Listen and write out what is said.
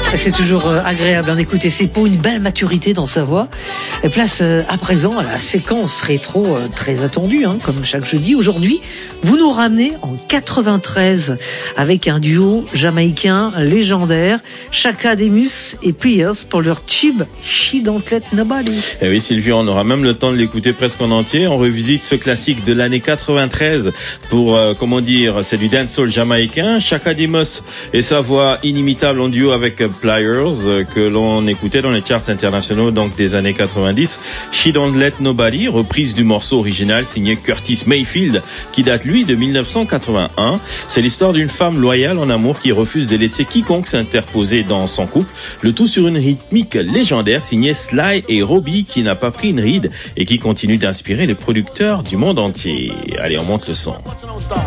C'est toujours agréable d'en écouter ces pots, une belle maturité dans sa voix. Et place à présent à la séquence rétro très attendue, comme chaque jeudi. Aujourd'hui, vous nous ramenez en 93 avec un duo jamaïcain légendaire, Chaka Demus et Pliers pour leur tube She Don't Let Nobody. Et oui, Sylvie, on aura même le temps de l'écouter presque en entier. On revisite ce classique de l'année 93 pour, c'est du dancehall jamaïcain. Chaka Demus et sa voix inimitable en duo avec Pliers que l'on écoutait dans les charts internationaux donc des années 90. She Don't Let Nobody, reprise du morceau original signé Curtis Mayfield qui date lui de 1981. C'est l'histoire d'une femme loyale en amour qui refuse de laisser quiconque s'interposer dans son couple. Le tout sur une rythmique légendaire signée Sly et Robbie qui n'a pas pris une ride et qui continue d'inspirer les producteurs du monde entier. Allez, on monte le son.